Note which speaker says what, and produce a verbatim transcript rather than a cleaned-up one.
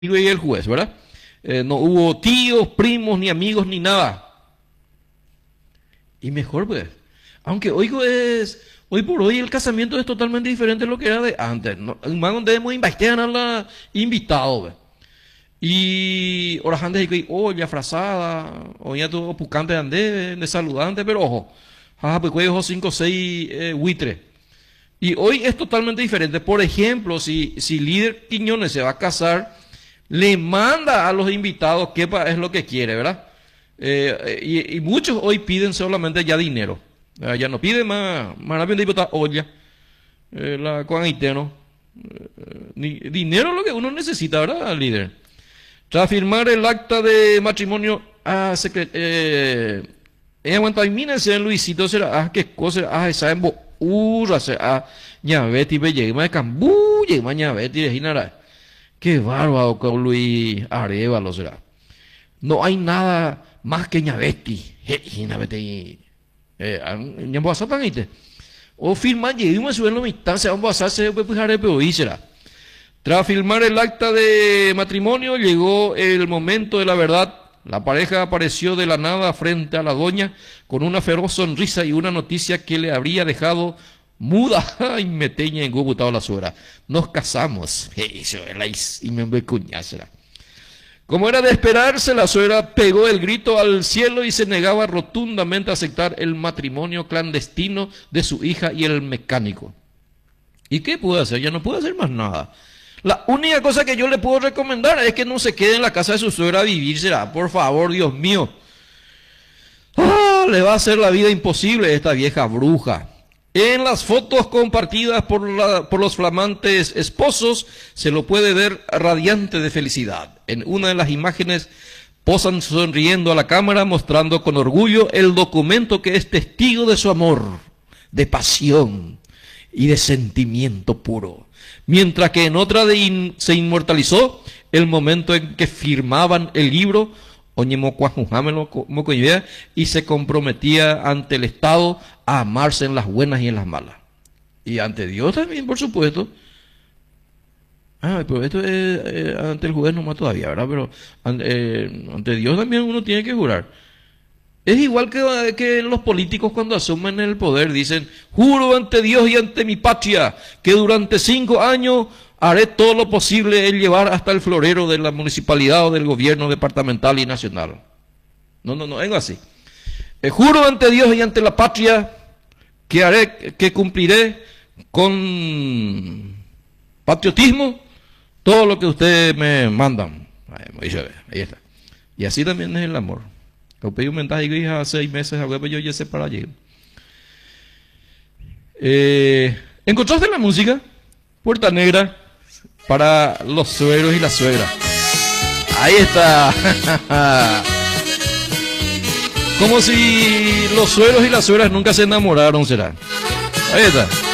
Speaker 1: y el juez, ¿verdad? Eh, no hubo tíos, primos, ni amigos, ni nada. Y mejor, pues. Aunque hoy es, hoy por hoy el casamiento es totalmente diferente a lo que era de antes. ¿No? Más debemos invitar a la invitado, pues. Y horas antes de oh, ya frazada, o ya todo pucante de ande, de saludante, pero ojo, ah, pues cuello cinco o seis eh, buitres. Y hoy es totalmente diferente. Por ejemplo, si, si líder Quiñones se va a casar, le manda a los invitados qué es lo que quiere, ¿verdad? Eh, y, y muchos hoy piden solamente ya dinero. Eh, ya no piden más, más rápido de diputado olla, eh, la con haitiano. Eh, ni, dinero es lo que uno necesita, ¿verdad, líder? Tras firmar el acta de matrimonio, ah, secret, eh, en aguanta, imagínense en Luisito, será, ah, qué cosa, ah, esa en bo, urra, ah, ñaveti, be, llegué más de cambú, llegué más ñaveti, de jinara. Qué bárbaro con Luis Arevalo será. No hay nada más que ñaveti, jinaveti, eh, ñambo asatan, ¿viste? O firmar, llegué más suelo mitad, se van a pasarse, pues, pues, pues, será. Tras firmar el acta de matrimonio, llegó el momento de la verdad. La pareja apareció de la nada frente a la doña con una feroz sonrisa y una noticia que le habría dejado muda y meteña en gobutado la suegra. Nos casamos. Y me embecuñásela. Como era de esperarse, la suegra pegó el grito al cielo y se negaba rotundamente a aceptar el matrimonio clandestino de su hija y el mecánico. ¿Y qué puede hacer? Ya no puede hacer más nada. La única cosa que yo le puedo recomendar es que no se quede en la casa de su suegra a vivir, será. Por favor, Dios mío. Ah, le va a hacer la vida imposible a esta vieja bruja. En las fotos compartidas por, la, por los flamantes esposos, se lo puede ver radiante de felicidad. En una de las imágenes posan sonriendo a la cámara, mostrando con orgullo el documento que es testigo de su amor, de pasión y de sentimiento puro. Mientras que en otra de in, se inmortalizó el momento en que firmaban el libro y se comprometía ante el Estado a amarse en las buenas y en las malas. Y ante Dios también, por supuesto. Ah, pero esto es eh, ante el juez nomás todavía, ¿verdad? Pero eh, ante Dios también uno tiene que jurar. Es igual que, que los políticos cuando asumen el poder dicen, juro ante Dios y ante mi patria que durante cinco años haré todo lo posible en llevar hasta el florero de la municipalidad o del gobierno departamental y nacional. No, no, no, vengo así. Eh, juro ante Dios y ante la patria que haré, que cumpliré con patriotismo todo lo que ustedes me mandan. Ahí, ahí está. Y así también es el amor. Yo pedí un mensaje y hace seis meses a web yo ya sé para allí. Eh, ¿Encontraste la música? Puerta Negra para los suegros y las suegras. Ahí está. Como si los suegros y las suegras nunca se enamoraron, será. Ahí está.